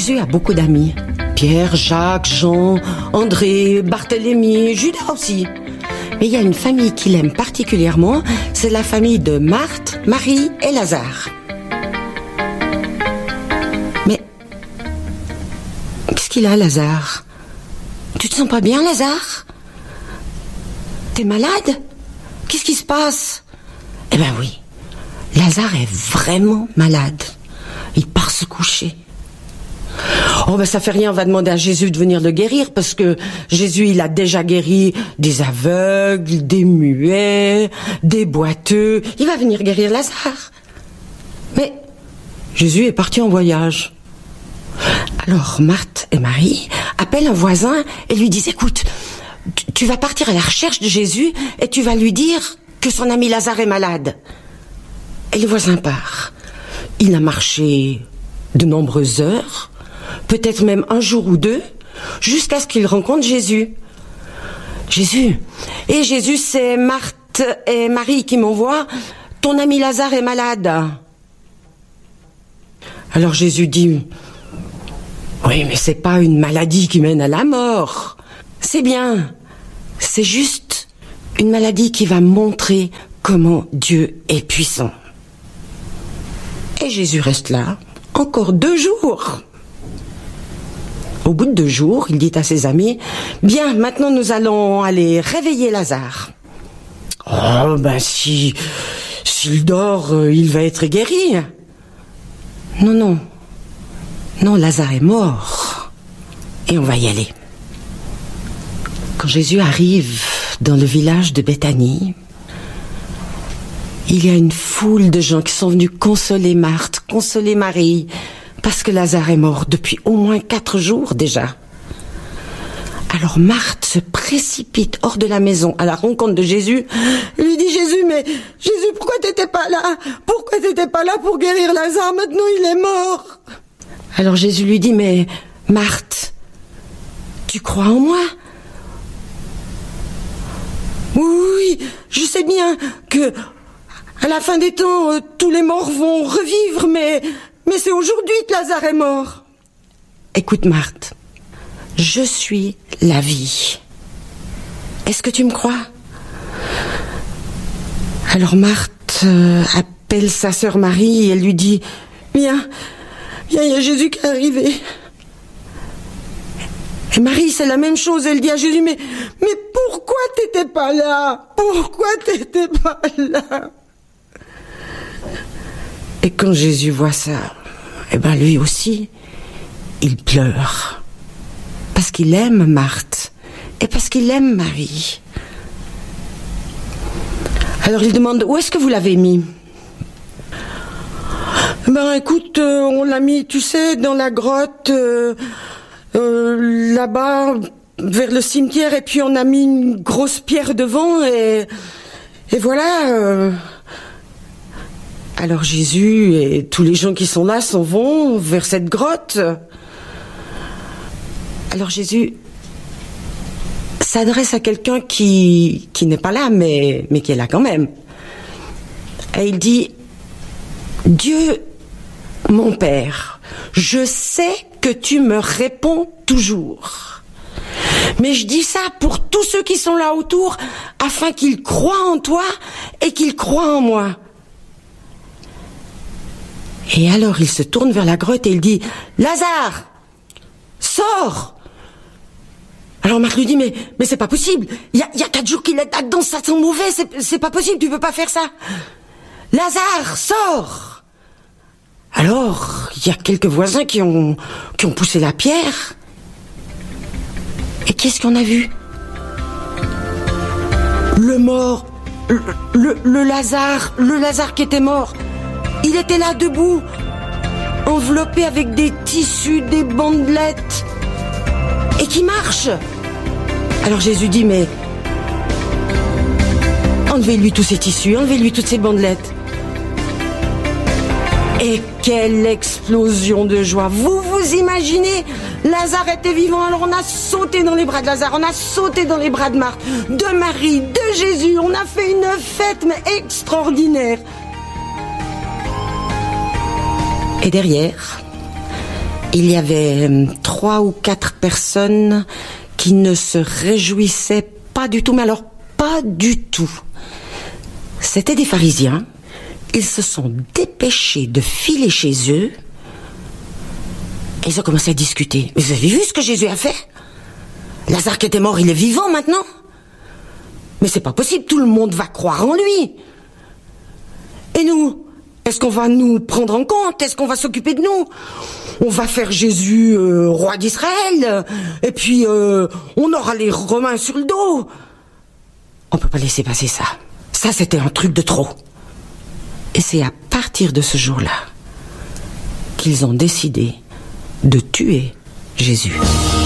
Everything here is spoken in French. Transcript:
Jésus a beaucoup d'amis. Pierre, Jacques, Jean, André, Barthélemy, Judas aussi. Mais il y a une famille qu'il aime particulièrement, c'est la famille de Marthe, Marie et Lazare. Mais qu'est-ce qu'il a, Lazare? Tu te sens pas bien, Lazare? T'es malade? Qu'est-ce qui se passe? Eh ben oui, Lazare est vraiment malade. Il part se coucher. Oh ben ça fait rien, on va demander à Jésus de venir le guérir, parce que Jésus il a déjà guéri des aveugles, des muets, des boiteux. Il va venir guérir Lazare. Mais Jésus est parti en voyage. Alors Marthe et Marie appellent un voisin et lui disent: écoute, tu vas partir à la recherche de Jésus et tu vas lui dire que son ami Lazare est malade. Et le voisin part. Il a marché de nombreuses heures, peut-être même un jour ou deux, jusqu'à ce qu'il rencontre Jésus. Jésus, c'est Marthe et Marie qui m'envoient. Ton ami Lazare est malade. Alors Jésus dit: oui, mais c'est pas une maladie qui mène à la mort. C'est bien. C'est juste une maladie qui va montrer comment Dieu est puissant. Et Jésus reste là, encore 2 jours. Au bout de 2 jours, il dit à ses amis: bien, maintenant nous allons aller réveiller Lazare. Oh, ben s'il dort, il va être guéri. Non, Lazare est mort. Et on va y aller. Quand Jésus arrive dans le village de Béthanie, il y a une foule de gens qui sont venus consoler Marthe, consoler Marie, parce que Lazare est mort depuis au moins 4 jours déjà. Alors Marthe se précipite hors de la maison à la rencontre de Jésus. Il lui dit: Jésus, pourquoi t'étais pas là? Pourquoi t'étais pas là pour guérir Lazare? Maintenant il est mort. Alors Jésus lui dit: mais Marthe, tu crois en moi? Oui, je sais bien que à la fin des temps, tous les morts vont revivre, mais c'est aujourd'hui que Lazare est mort. Écoute Marthe, je suis la vie. Est-ce que tu me crois? Alors Marthe appelle sa sœur Marie et elle lui dit: viens, il y a Jésus qui est arrivé. Et Marie, c'est la même chose, elle dit à Jésus: mais pourquoi t'étais pas là? Pourquoi t'étais pas là? Et quand Jésus voit ça, eh ben lui aussi, il pleure. Parce qu'il aime Marthe et parce qu'il aime Marie. Alors il demande: où est-ce que vous l'avez mis? Ben écoute, on l'a mis, tu sais, dans la grotte, là-bas, vers le cimetière, et puis on a mis une grosse pierre devant, et voilà. Alors Jésus et tous les gens qui sont là s'en vont vers cette grotte. Alors Jésus s'adresse à quelqu'un qui n'est pas là, mais qui est là quand même. Et il dit: Dieu, mon Père, je sais que tu me réponds toujours. Mais je dis ça pour tous ceux qui sont là autour, afin qu'ils croient en toi et qu'ils croient en moi. Et alors il se tourne vers la grotte et il dit: Lazare, sors! Alors Marthe lui dit: mais c'est pas possible, il y a 4 jours qu'il est là-dedans, ça sent mauvais, c'est pas possible, tu peux pas faire ça. Lazare, sors! Alors il y a quelques voisins qui ont poussé la pierre. Et qu'est-ce qu'on a vu? Le mort, le Lazare qui était mort, il était là debout, enveloppé avec des tissus, des bandelettes, et qui marche. Alors Jésus dit: mais enlevez-lui tous ces tissus, enlevez-lui toutes ces bandelettes. Et quelle explosion de joie! Vous imaginez? Lazare était vivant, alors on a sauté dans les bras de Lazare, on a sauté dans les bras de Marthe, de Marie, de Jésus, on a fait une fête mais extraordinaire. Et derrière, il y avait 3 ou 4 personnes qui ne se réjouissaient pas du tout, mais alors pas du tout. C'était des pharisiens. Ils se sont dépêchés de filer chez eux. Et ils ont commencé à discuter. Mais vous avez vu ce que Jésus a fait? Lazare qui était mort, il est vivant maintenant. Mais c'est pas possible, tout le monde va croire en lui. Et nous, est-ce qu'on va nous prendre en compte? Est-ce qu'on va s'occuper de nous? On va faire Jésus roi d'Israël, et puis on aura les Romains sur le dos. On peut pas laisser passer ça. Ça, c'était un truc de trop. Et c'est à partir de ce jour-là qu'ils ont décidé de tuer Jésus.